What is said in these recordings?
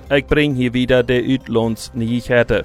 Ich bring hier wieder der Uitlands Nyheter.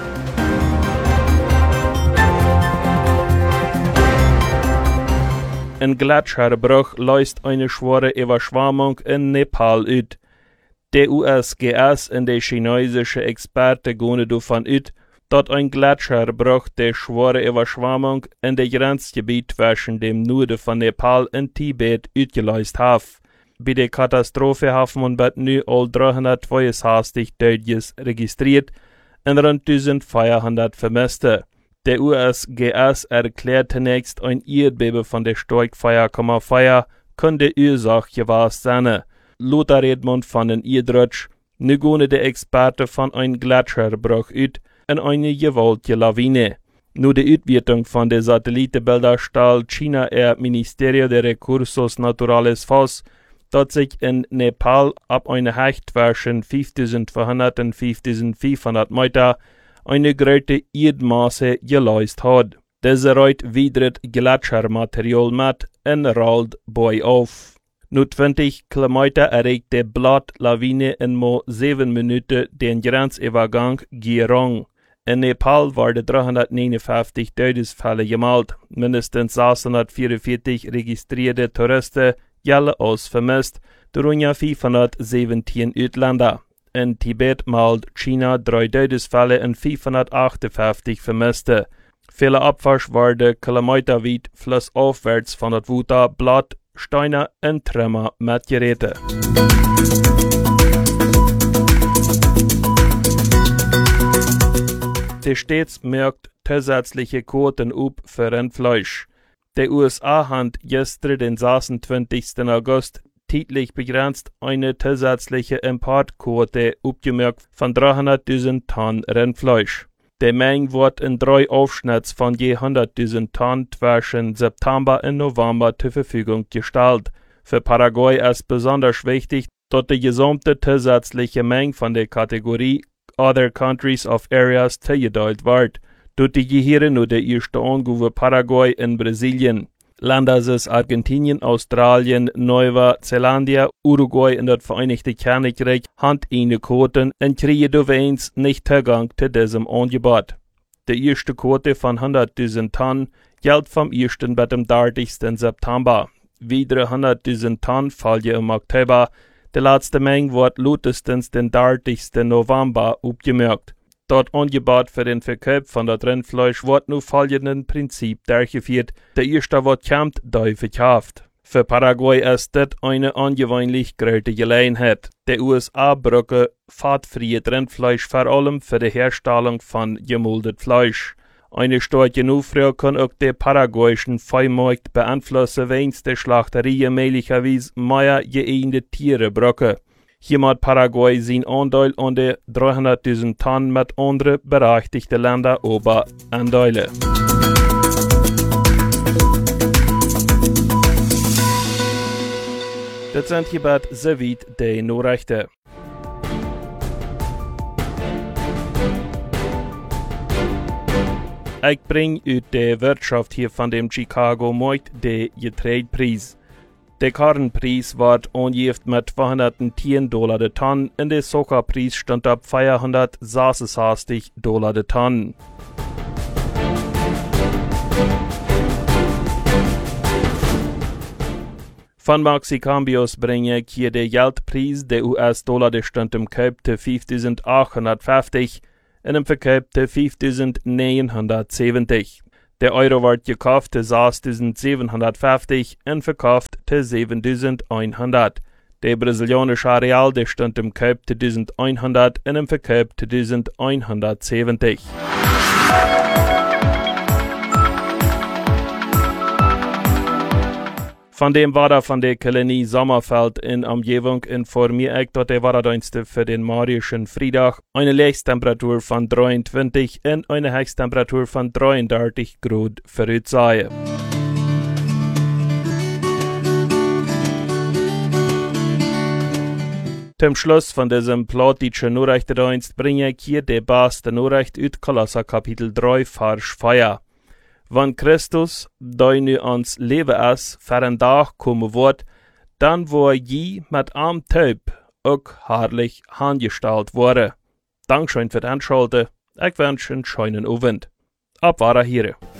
Ein Gletscherbruch löst eine schwere Überschwemmung in Nepal uit. Der USGS und der chinesische Experte gehen davon aus, dass ein Gletscherbruch der schwere Überschwemmung in der Grenzgebiet zwischen dem Norden von Nepal und Tibet ausgelöst hat. Bei der Katastrophe haben man nun all 362 Todes registriert und rund 1400 Vermisste. Der USGS erklärt zunächst, ein Erdbeben von der Stärke 4,4 könnte Ursache gewesen sein. Laut redet man von einem Erdrutsch. Nu gehen die Experten von einem Gletscherbruch aus in eine gewaltige Lawine. Nur die Auswertung von den Satellitenbildern stellt China Ministerio de Recursos Naturales fest, dass sich in Nepal ab einer Höhe zwischen 5400 und 5500 Meter eine große Erdmasse gelöst hat. Diese reiht wieder Gletschermaterial mit und rollt bei auf. Nur 20 Kilometer erreicht die Blattlawine in nur 7 Minuten den Grenzübergang Girong. In Nepal waren 359 Todesfälle gemeldet, mindestens 644 registrierte Touristen gelten als vermisst, darunter 517 Ausländer. In Tibet meldet China 3 Todesfälle und 558 Vermisste. Viele Abwasch werden kilometerweit flussaufwärts von der Wuta, Blatt, Steine und Trümmer mit Geräten. Die Staats merkt zusätzliche Quoten up für Rindfleisch. Die USA hat gestern, den 26. August, zeitlich begrenzt eine zusätzliche Importquote abgemerkt von 300.000 Tonnen Rindfleisch. Die Menge wird in 3 Aufschnitten von je 100.000 Tonnen zwischen September und November zur Verfügung gestellt. Für Paraguay ist besonders wichtig, dass die gesamte zusätzliche Menge von der Kategorie Other Countries of Areas zugeteilt wird. Dort die gehören nur der erste Angabe Paraguay und Brasilien. Länder sind Argentinien, Australien, Neuseeland, Uruguay und das Vereinigte Königreich haben eine Quote und kriegen übrigens nicht Zugang zu diesem Angebot. Die erste Quote von 100.000 Tonnen gilt vom 1. bis zum 30. September. Weitere 100.000 Tonnen fallen im Oktober. Die letzte Menge wird lautestens den 30. November abgemerkt. Das Angebot für den Verkauf von das Rindfleisch wird nur folgenden Prinzip durchgeführt. Der erste wird kämpft, der verkauft. Für Paraguay ist das eine ungewöhnlich große Gelegenheit. Die USA brauchen fettfreies Rindfleisch vor allem für die Herstellung von gemoldenem Fleisch. Eine starke Nachfrage kann auch den paraguayischen Viehmarkt beeinflussen, wenn die Schlachterien möglicherweise mehr geeigerte Tiere brauchen. Hier hat Paraguay seinen Anteil an den 300.000 Tonnen mit anderen berechtigten Ländern ober Anteile. Das sind hierbei soweit die Nachrichten. Ich bringe aus der Wirtschaft hier von dem Chicago Markt den Getreidepreis. Der Kornpreis wird angegeben mit $210 der Tonne und der Zuckerpreis stand ab $466 der Tonne. Von Mexicambios bringe ich hier den Geldpreis. Der US-Dollar der stand im Kauf zu 5.850 und im Verkauf zu 5.970. Der Euro wird gekauft zu 6.750 und verkauft zu 7.100. Der brasilianische Real der stand im Kauf zu 1.100 und im Verkauf zu 1.170. Von dem Wetter von der Kolonie Sommerfeld in Umgebung informiere ich, dass der Wetterdienst für den morgigen Freitag eine Höchsttemperatur von 23 und eine Höchsttemperatur von 33 Grad voraussagen. Zum Schluss von diesem plattdeutschen Nachrichtendienst bringe ich hier die beste Nachricht aus Kolosser Kapitel 3, Vers 4. Wenn Christus, der nu ans Leben ist, für einen Tag kommen wird, dann wo je mit am Taub auch herrlich handgestellt worden. Dankeschön für das Einschalten. Ich wünsche einen schönen Abend. Ab war hier.